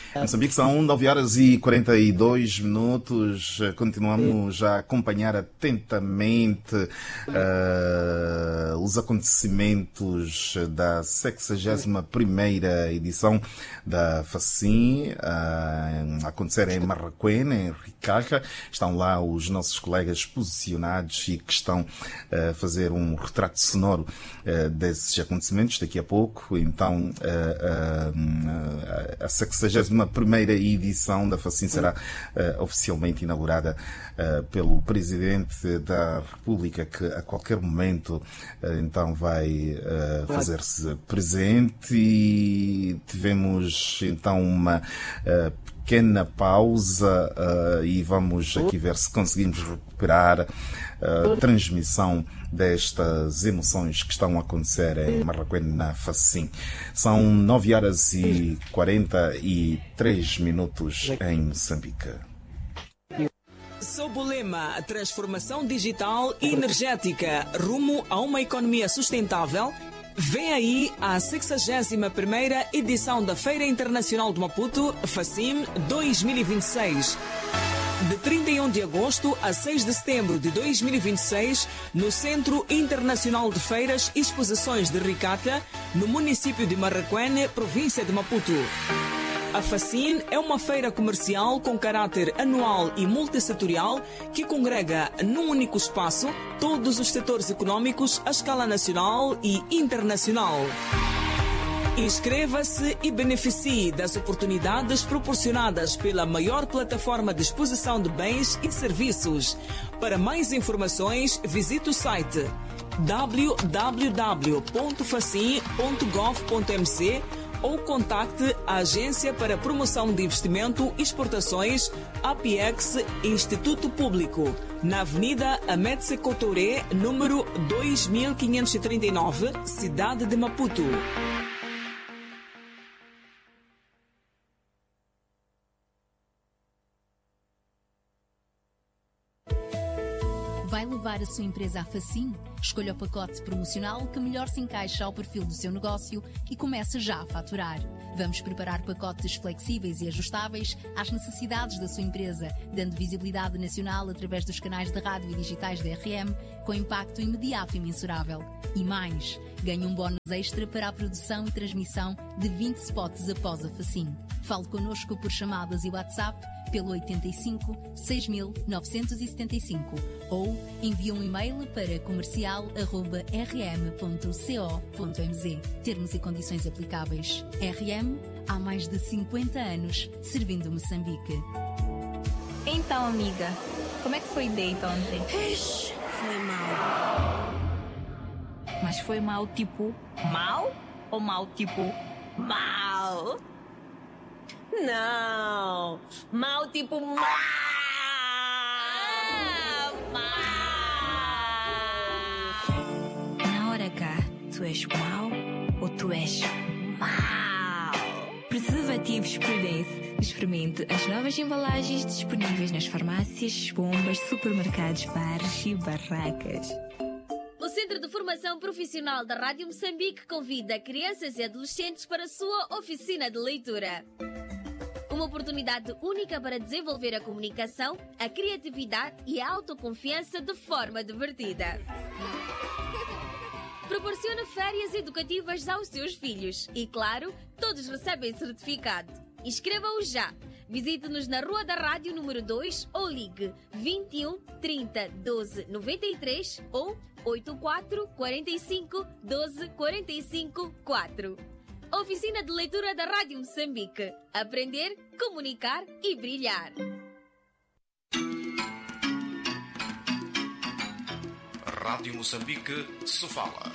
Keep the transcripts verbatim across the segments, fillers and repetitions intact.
Moçambique são nove horas e quarenta e dois minutos. Continuamos a acompanhar atentamente uh, os acontecimentos da sexagésima primeira edição da FACIM, uh, a acontecer em Marraquém, em Ricaja. Estão lá os nossos colegas posicionados e que estão a fazer um retrato sonoro uh, desses acontecimentos daqui a pouco. Então, uh, uh, a sexagésima primeira edição da FACIM será uh, oficialmente inaugurada uh, pelo Presidente da República, que a qualquer momento uh, então vai uh, fazer-se presente, e tivemos então uma uh, pequena pausa uh, e vamos aqui ver se conseguimos recuperar a transmissão destas emoções que estão a acontecer em Marraquém, na FACIM. São nove horas e quarenta e três minutos em Moçambique. Sob o lema Transformação Digital e Energética rumo a uma economia sustentável, vem aí a sexagésima primeira edição da Feira Internacional de Maputo, FACIM dois mil e vinte e seis. De trinta e um de agosto a seis de setembro de dois mil e vinte e seis, no Centro Internacional de Feiras e Exposições de Ricata, no município de Marraquém, província de Maputo. A FACIM é uma feira comercial com caráter anual e multissetorial que congrega num único espaço todos os setores econômicos à escala nacional e internacional. Inscreva-se e beneficie das oportunidades proporcionadas pela maior plataforma de exposição de bens e serviços. Para mais informações, visite o site w w w ponto facim ponto gov ponto m c ou contacte a Agência para Promoção de Investimento e Exportações, APEX Instituto Público, na Avenida Ahmed Sékou Touré, número dois mil quinhentos e trinta e nove, Cidade de Maputo. Vai levar a sua empresa à FACIM? Escolha o pacote promocional que melhor se encaixa ao perfil do seu negócio e comece já a faturar. Vamos preparar pacotes flexíveis e ajustáveis às necessidades da sua empresa, dando visibilidade nacional através dos canais de rádio e digitais da R M, com impacto imediato e mensurável. E mais, ganhe um bónus extra para a produção e transmissão de vinte spots após a FACIM. Fale connosco por chamadas e WhatsApp pelo oitenta e cinco, seis mil novecentos e setenta e cinco ou envie um e-mail para comercial arroba r m ponto co ponto m z. Termos e condições aplicáveis. R M, há mais de cinquenta anos, servindo Moçambique. Então, amiga, como é que foi o date ontem? Ixi, foi mal. Mas foi mal tipo mal ou mal tipo mal? Não, mal tipo mal. Ah, mal. Na hora H, tu és mal ou tu és mal? Preservativos Prudence. Experimente as novas embalagens disponíveis nas farmácias, bombas, supermercados, bares e barracas. O Centro de Formação Profissional da Rádio Moçambique convida crianças e adolescentes para a sua oficina de leitura. Uma oportunidade única para desenvolver a comunicação, a criatividade e a autoconfiança de forma divertida. Proporciona férias educativas aos seus filhos e, claro, todos recebem certificado. Inscreva-o já. Visite-nos na Rua da Rádio número dois ou ligue vinte e um, trinta, doze, noventa e três ou oitenta e quatro, quarenta e cinco, doze, quarenta e cinco, quatro. Oficina de Leitura da Rádio Moçambique. Aprender, comunicar e brilhar. Rádio Moçambique se fala.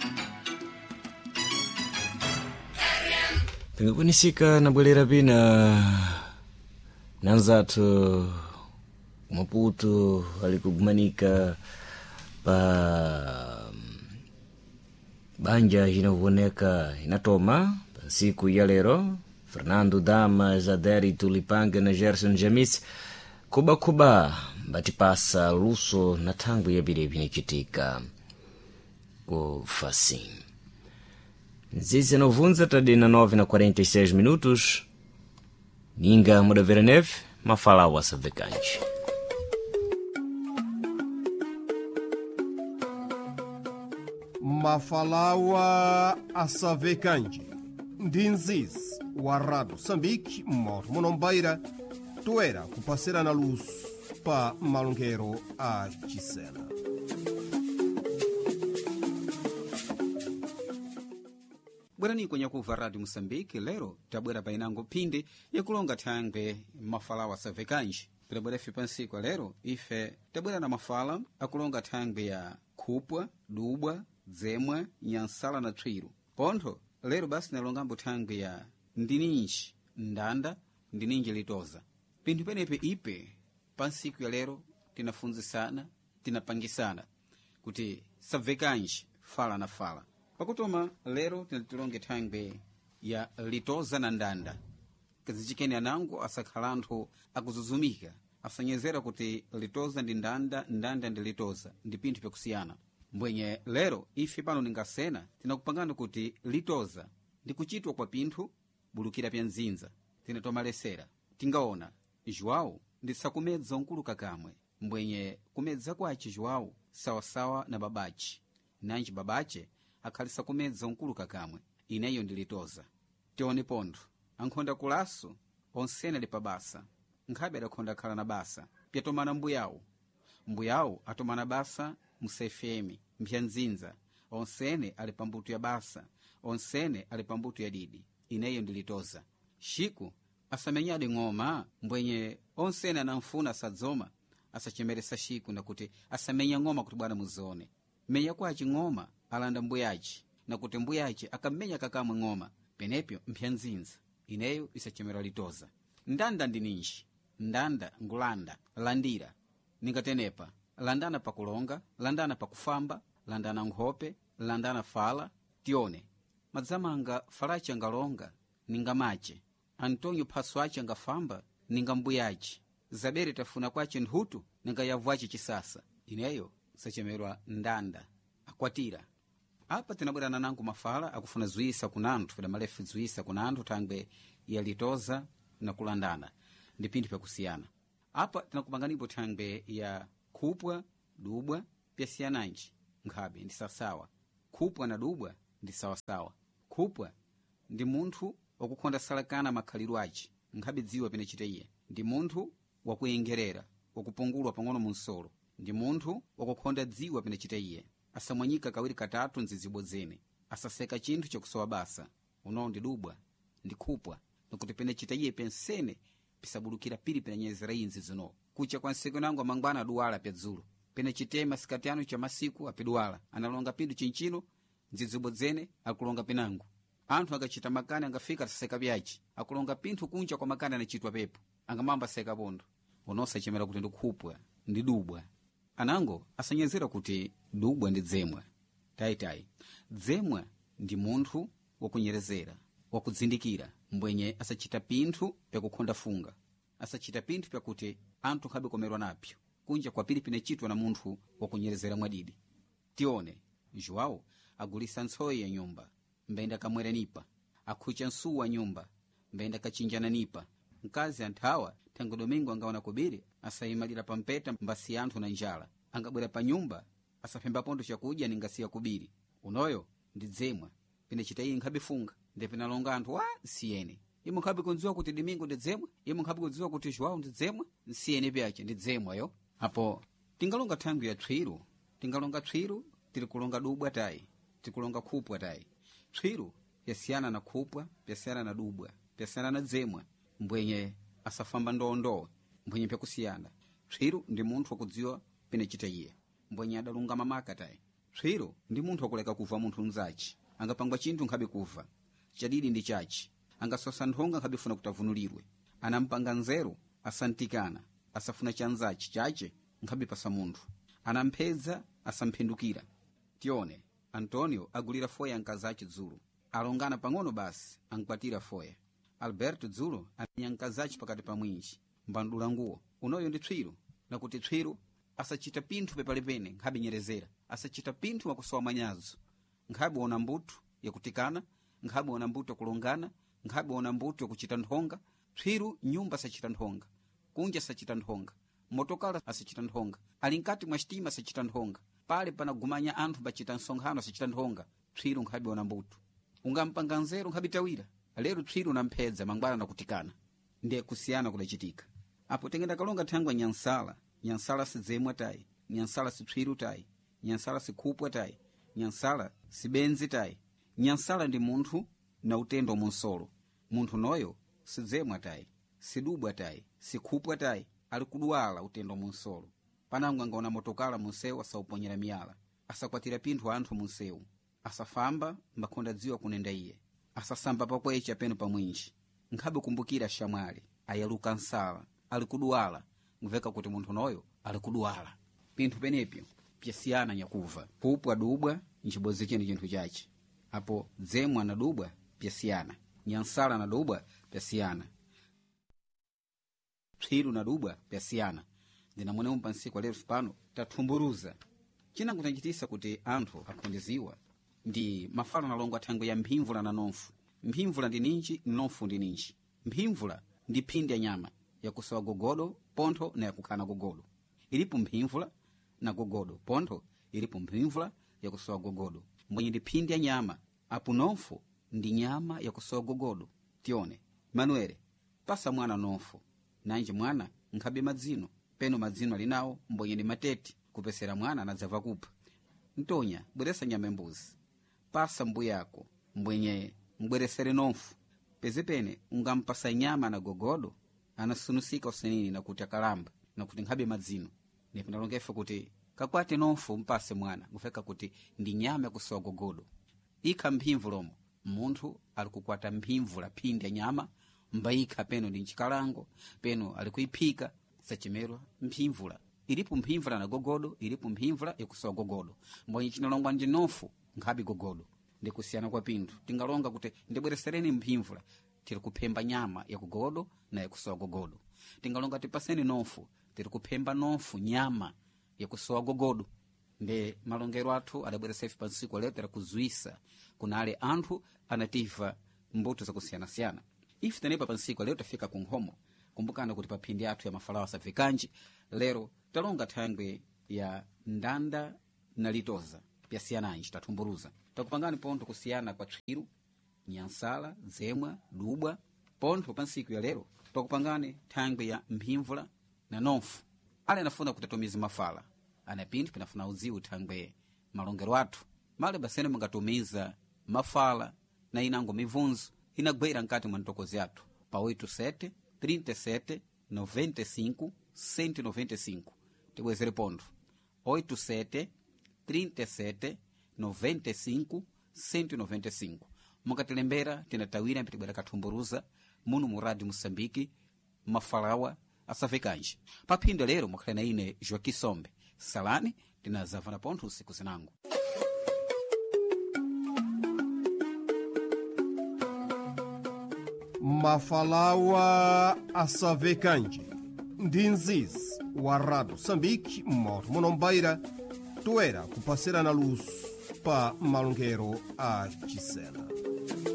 Tingakunisika na bolera bina nanzatu Maputo alikugumanika pa banja inaoneka inatoma siku ya lero. Fernando Damas, Aderi Tulipanga na Gerson Jamis kuba kuba batipasa luso na tangu ya bile binichitika ku FACIM. Nzizi novunza tadi na nove na quarenta e seis minutos. ninga mudavera neve mafalawo asavekanji. Mafalawa asavekanji ndinziz wa Rádio Moçambique moto monombaira toera kupasira na luz pa malungero a Gisela. Bwerani kwenye kuva Rádio Moçambique lero tabwera painango phindi yakulonga thangwe mafalawa asavekanji. Tabwera ife pansiku lero ife tabwera na mafala akulonga thangwe ya khupwa, dubwa, dzemwa, nyansala na thwiru. Pontho lero basi nalongambo thangwe ya ndininji, ndanda, ndininji litoza. Pinthu penepe ipe pansiku ya lero tinafunzisana, tinapangisana kuti savekanji fala na fala. Pakutoma lero tinatilonge thangwe ya litoza na ndanda. Kazichikeni anangu asakhalanthu akuzuzumika, asanyezera kuti litoza ndi ndanda, ndanda ndi litoza, ndi pinthu pyakusiyana. Mbwenye lero ife pano ningasena tinakupangana kuti litoza ndi kuchitwa kwa pinthu bulukira pya nzinza. Tinatomalesera tingaona João ndi sakumedza unkuluka kamwe, mbwenye kumedza kwace João sawasawa na babace, nanji babace akhalisa kumedza unkuluka kamwe, ineyo ndi litoza. Tione pontho ankhonda kulaso onsene ali pabasa, nkhabe adakhonda khala na basa pyatomana mbuyawu. Mbuyawu atomana basa musefemi mpya nzinza, onsene ali pambuto ya basa, onsene ali pambuto ya didi, ineyo ndi litoza. Shiku asamenyadi ng'oma, mbwenye onsene anamfuna sadzoma asachemeresa shiku na kuti asamenya ng'oma kuti bwana muzone. Menya kwaci ng'oma alanda mbuyaci na kuti mbuyaci akamenya kakamwe ng'oma, penepyo mpya nzinza, ineyo isachemera litoza. Ndanda ndi ninji, ndanda ngulanda, landira, ningatenepa landana pakulonga, landana pakufamba, landana nkhope, landana fala. Tione madzamanga falaci angalonga ninga mace, Antonio phaso ace angafamba ninga mbuyaci, Zabere tafuna kwace nhutu ninga yavuaci chisasa, ineyo sachemerwa ndanda akwatira. Apa tinabwerana nangu mafala akufuna zuisa kunanthu fida malefu zuisa kunanthu thangwe ya litoza na kulandana ndi pinthu pyakusiyana. Apa tinakupanganipo thangwe ya khupwa, dubwa pyasiyananji nkhabe ndi sawasawa. Khupwa na dubwa ndi sawasawa. Khupwa ndi munthu wakukhonda salakana makhalidwe ace, nkhabe dziwa penechita iye. Ndi munthu wakuyengerera, wakupungulwa pang'ono munsolo. Ndi munthu wakukhonda dziwa penechita iye. Asamwanyika kawiri katatu nzizibodzene, asaseka chinthu chakusowa basa. Uno ndi dubwa, ndi khupwa, nikuti penechita iye pensene pisabulukira pili penanyezera inzi zino. Kucha kwa nsiku nangu amangwana aduwala pya dzulu. Pene chitema sikatiano cha masiku apiduwala. Analonga pindu chinchino, nzizibodzene, akulonga pinangu. Anthu akachita makani angafika taseka byachi. Akulonga pintu kuncha kwa makani anachitwa pepo. Angamamba seka bondo. Unosa chemera kuti ndikhupwa, ndi dubwa. Anango asanyezera kuti dubwa ndi dzemwa. Tai tai. Dzemwa ndi munthu wakunyerezera, wakudzindikira, mbwenye asachita pinthu pyakukhonda funga. Asachita pinthu pyakuti anthu nkhabe komerwa napyo. Kunja kwa pili pinechitwa na munthu wakunyerezera mwadidi. Tione João agulisa ntsoyi ya nyumba, mbenda kamwera nipa. Akhucha nsuwa nyumba, mbenda kachinjana nipa. Mkazi anthawa tangu domingo angaona kubiri asayimalira pampeta mbasi anthu na njala. Angabwera pa nyumba asapemba pondo chakudya ningasiya kubiri. Unoyo ndi dzemwa. Pinechita iyi nkhabe funga, ndi pinalonga anthu wa nsiyene. Imu nkhabe kunziwa kuti domingo ndi dzemwa, imu nkhabe kunziwa kuti João ndi dzemwa, nsiyene byache ndi dzemwa yo. Apo tingalonga thangwe ya thwiru, tingalonga thwiru, tiri kulonga dubwa tai, tiri kulonga khupwa tai. Thwiru yasiyana na khupwa, yasiyana na dubwa, yasiyana na dzemwa, mbwenye asafamba ndondo, mbwenye pyakusiyana. Thwiru ndi munthu wakudziwa penechita iye, mbwenye adalunga mamaka tai. Thwiru ndi munthu wakuleka kuva munthu mzachi, angapangwa chinthu nkhabe kuva, chadidi ndi chachi, angasosa nthonga nkhabe funa kutavunulirwe, anampanga nzeru, asantikana, asafuna chanzachi chache nkhabe pasa munthu, anampeza asamphendukira. Tione Antonio agulira foya nkazachi dzulu, alongana pang'ono basi ankwatira foya. Alberto dzulu amenya nkazachi pakati pa mwinji, mbandula nguwo. Unoyo ndi thwiru, nakuti thwiru asachita pinthu pepalepene nkhabe nyerezera, asachita pinthu wakusowa manyazo, nkhabe ona mbuto yakutikana, nkhabe ona mbuto yakulongana, nkhabe ona mbuto yakuchita nthonga, pswiru nyumba sachita nthonga, kunja sachita nthonga, motokala asachita nthonga, ali nkati mwa sitima sachita nthonga, pale panagumanya anthu bachita nsonkhano asachita nthonga, pswiru nkhabi ona mbuto. Ungampanga nzeru nkhabi tawira, lero pswiru nampedza mangwana nakutikana. Ndiye kusiyana kudachitika. Apo tengenda kalonga thangwa nyansala, nyansala sidzemwa tayi, nyansala si pswiru tayi, nyansala si khupwa tayi, nyansala si benzi tayi. Nyansala ndi munthu na utendo munsolo. Munthu noyo sidzemwa tayi, sidubwa tayi, sikhupwa tayi, ali kudwala utendo munsolo. Panangwa ngaona motokala munsewu asauponyera miyala, asakwatira pinthu anthu munsewu, asafamba mbakhonda dziwa kunenda iye, asasamba pakwecha penu pamwinji. Nkhabe kumbukira shamwali, ayaluka nsala, ali kudwala, nguveka kuti munthu noyo ali kudwala. Pinthu penepyo pyasiyana nyakuva. Kupwa dubwa nchibozi chenu chinthu chache. Apo dzemwa na dubwa pyasiyana, nyansala na dubwa pyasiyana, pswiru na dubwa pyasiyana. Ndina mwenemu pansiku lero pano tathumburuza china kutanchitisa kuti anthu akhondeziwa ndi mafala nalongo athangwe ya mphimvula na nomfu. Mphimvula ndi ninji, nomfu ndi ninji. Mphimvula ndi phindi ya nyama yakusowa gogodo pontho na yakukhana gogodo. Ilipo mphimvula na gogodo pontho, ilipo mphimvula yakusowa gogodo. Mbwenye ndi phindi ya nyama, apu nomfu ndi nyama yakusowa gogodo. Tione Manuele, pasa mwana nomfu, nanji mwana nkhabe madzino, peno madzino alinawo mbwenye ndi mateti, kupesera mwana anadzava kupha. Ntonya bweresa nyama embuzi, pasa mbu yako mbwenye mbweresere nomfu. Pezepene ungampasa nyama na gogodo, anasunusika usenini na kuti akalamba na kuti nkhabe madzino. Ndipo nalongefe kuti kakwate nomfu mpase mwana, ngufeka kuti ndi nyama yakusowa gogodo. Ika mphimvulomo, munthu ali kukwata mphimvula phindi ya nyama, mbayika peno ndi nchikalango, peno ali kuiphika, sachimerwa mphimvula. Ilipo mphimvula na gogodo, ilipo mphimvula yakusowa gogodo. Mbwenye chinalongwa ndi nomfu nkhabi gogodo. Ndi kusiyana kwa pinthu. Tingalonga kuti ndibweresereni mphimvula, tiri kuphemba nyama ya gogodo na yakusowa gogodo. Tingalonga tipaseni nomfu, tiri kuphemba nomfu nyama yakusowa gogodo. Ndi malongero athu adabweresa ife pansiku lero tera kuzuisa kunale anthu anativa mbuto za kusiyana-siyana. Ife tenepa pansiku lero tafika kunkhomo, kumbukana kuti paphindi athu ya mafalawa savikanji, lero talonga thangwe ya ndanda na litoza pyasiyananji tathumburuza. Takupangani ponto kusiyana kwa pswiru, nyansala, dzemwa, dubwa. Ponto pansiku ya lero takupangani thangwe ya mphimvula na nomfu. Ale anafuna kutatumiza mafala, anapindu pinafuna uziwu thangwe malongero athu. Male basene mungatumiza mafala na inango mivunzo inagwera nkati mwa ntokozi athu pa oito sete, trinta e sete, noventa e cinco, cento e noventa e cinco. Tibwezere ponto oito sete, trinta e sete, noventa e cinco, cento e noventa e cinco. Mukatilembera tinatawira mpitibwera kathumburuza muno mu Rádio Moçambique mafalawa asavekanji. Papinda lero mukhala na ine Joaquim Sombe salani tinazavana ponto usiku zinango. Mafalawa asavekanji ndinziz wa Rádio Moçambique moto munombaira toera kupasira na luz pa malungero a Gisela.